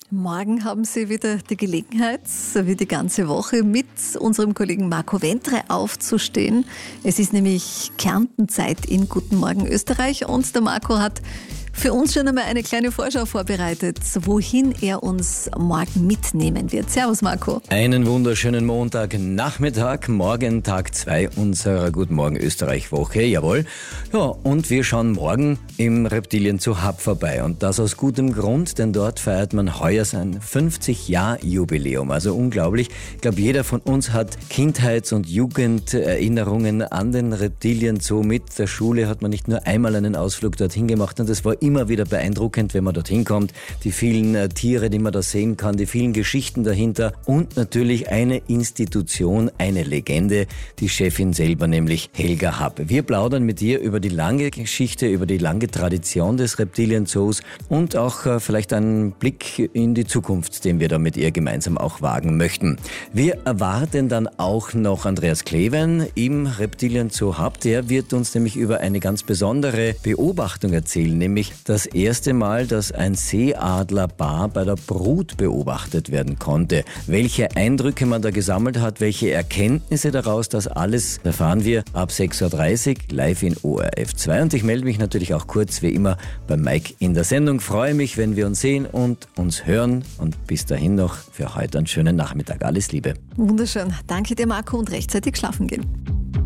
Morgen haben Sie wieder die Gelegenheit, so wie die ganze Woche, mit unserem Kollegen Marco Wentre aufzustehen. Es ist nämlich Kärntenzeit in Guten Morgen Österreich und der Marco hat für uns schon einmal eine kleine Vorschau vorbereitet, wohin er uns morgen mitnehmen wird. Servus Marco. Einen wunderschönen Montagnachmittag, morgen Tag 2 unserer Guten Morgen Österreich Woche, jawohl. Ja, und wir schauen morgen im Reptilien Zoo Hub vorbei und das aus gutem Grund, denn dort feiert man heuer sein 50-Jahr-Jubiläum, also unglaublich. Ich glaube, jeder von uns hat Kindheits- und Jugenderinnerungen an den Reptilien Zoo. Mit der Schule hat man nicht nur einmal einen Ausflug dorthin gemacht und das war immer wieder beeindruckend, wenn man dorthin kommt. Die vielen Tiere, die man da sehen kann, die vielen Geschichten dahinter und natürlich eine Institution, eine Legende, die Chefin selber, nämlich Helga Happe. Wir plaudern mit ihr über die lange Geschichte, über die lange Tradition des Reptilien Zoos und auch vielleicht einen Blick in die Zukunft, den wir da mit ihr gemeinsam auch wagen möchten. Wir erwarten dann auch noch Andreas Kleven im Reptilien Zoo Hub. Der wird uns nämlich über eine ganz besondere Beobachtung erzählen, nämlich das erste Mal, dass ein Seeadlerpaar bei der Brut beobachtet werden konnte. Welche Eindrücke man da gesammelt hat, welche Erkenntnisse daraus, das alles erfahren wir ab 6.30 Uhr live in ORF 2. Und ich melde mich natürlich auch kurz wie immer bei Mike in der Sendung. Freue mich, wenn wir uns sehen und uns hören. Und bis dahin noch für heute einen schönen Nachmittag. Alles Liebe. Wunderschön. Danke dir Marco und rechtzeitig schlafen gehen.